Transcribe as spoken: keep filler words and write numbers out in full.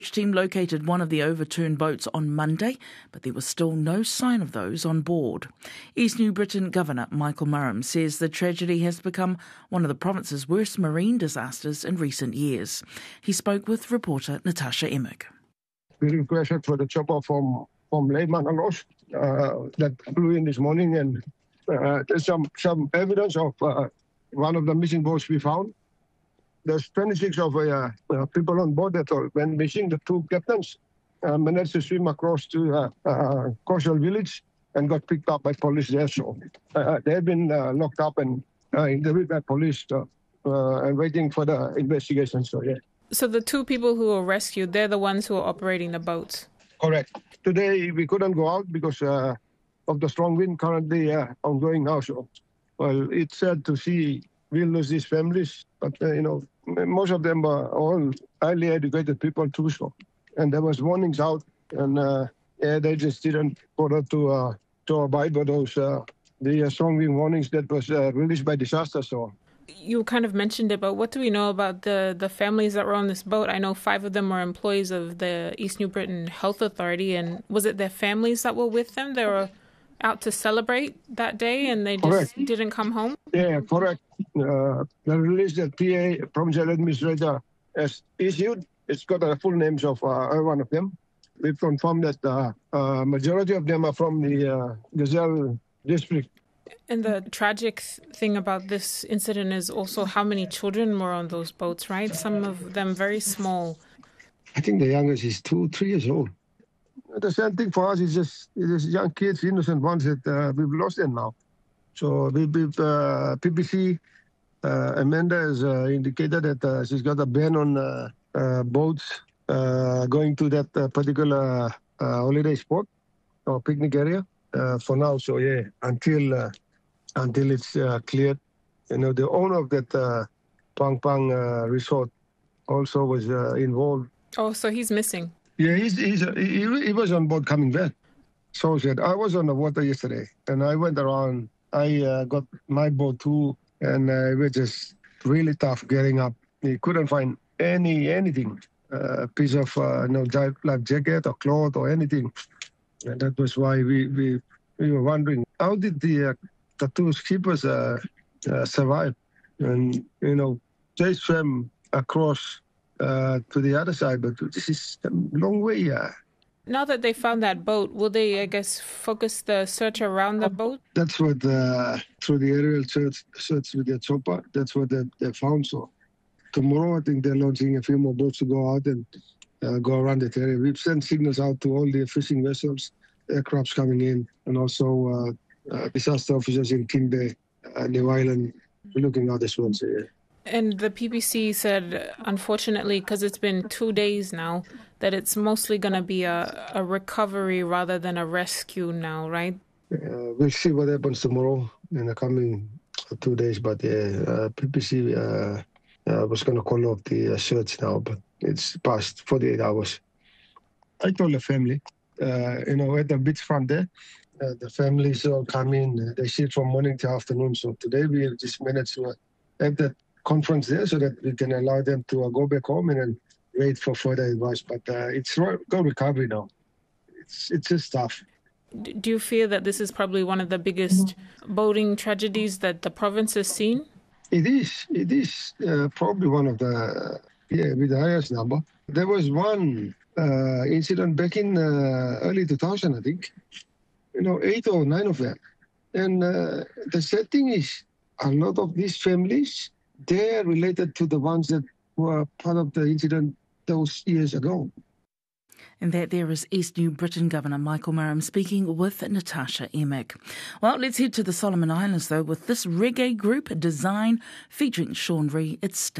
team located one of the overturned boats on Monday, but there was still no sign of those on board. East New Britain Governor Michael Murham says the tragedy has become one of the province's worst marine disasters in recent years. He spoke with reporter Natasha Emmig. We requested for the chopper from, from Lehman Ross uh, that flew in this morning, and uh, there's some, some evidence of uh, one of the missing boats we found. There's twenty-six of uh, uh, people on board that went missing. The two captains uh, managed to swim across to uh, uh, coastal village and got picked up by police there. So uh, they've been uh, locked up and uh, interviewed by police uh, uh, and waiting for the investigation. So yeah. So the two people who were rescued, they're the ones who are operating the boats? Correct. Today we couldn't go out because uh, of the strong wind currently uh, ongoing now. So, well, it's sad to see we lose these families, but uh, you know, most of them are all highly educated people too. So, and there was warnings out, and uh, yeah, they just didn't bother to uh, to abide by those uh, the uh, strong wind warnings that was uh, released by disaster. So. You kind of mentioned it, but what do we know about the, the families that were on this boat? I know five of them were employees of the East New Britain Health Authority, and was it their families that were with them? They were out to celebrate that day, and they just correct. Didn't come home? Yeah, correct. Uh, the release that P A, Provincial Administrator, has issued, it's got the full names of uh, every one of them. We've confirmed that the uh, uh, majority of them are from the uh, Gazelle district. And the tragic thing about this incident is also how many children were on those boats, right? Some of them very small. I think the youngest is two, three years old. The same thing for us is just it is young kids, innocent ones that uh, we've lost them now. So we, we've, uh, P P C, uh, Amanda has uh, indicated that uh, she's got a ban on uh, uh, boats uh, going to that uh, particular uh, holiday spot or picnic area uh, for now. So yeah, until uh, until it's uh, cleared. You know, the owner of that uh, Pang Pang uh, resort also was uh, involved. Oh, so he's missing. Yeah, he's, he's, he, he was on board coming back. So said, I was on the water yesterday, and I went around. I uh, got my boat too, and uh, it was just really tough getting up. He couldn't find any anything, a uh, piece of uh, no life jacket or cloth or anything. And that was why we, we, we were wondering, how did the, uh, the two skippers uh, uh, survive? And, you know, they swam across Uh, to the other side, but this is a long way. Yeah. Now that they found that boat, will they, I guess, focus the search around the boat? That's what, uh, through the aerial search, search with the chopper, that's what they, they found. So tomorrow, I think they're launching a few more boats to go out and uh, go around that area. We've sent signals out to all the fishing vessels, aircrafts coming in, and also uh, uh, disaster officers in King Bay, uh, New Island, looking out as well. So, yeah. And the P P C said, unfortunately, because it's been two days now, that it's mostly going to be a, a recovery rather than a rescue now, right? Uh, we'll see what happens tomorrow in the coming two days. But yeah, uh, P P C uh, uh, was going to call off the uh, search now, but it's past forty-eight hours. I told the family, uh, you know, at the beachfront there, uh, the families all come in. They sit from morning to afternoon. So today we just managed to have that conference there so that we can allow them to uh, go back home and then wait for further advice. But uh, it's go recovery now. It's it's just tough. Do you feel that this is probably one of the biggest boating tragedies that the province has seen? It is. It is uh, probably one of the, yeah, with the highest number. There was one uh, incident back in uh, early two thousand, I think. You know, eight or nine of them. And uh, the sad thing is, a lot of these families, they're related to the ones that were part of the incident those years ago. And that there is East New Britain Governor Michael Murham speaking with Natasha Emmig. Well, let's head to the Solomon Islands, though, with this reggae group, Design, featuring Sean Ree. It's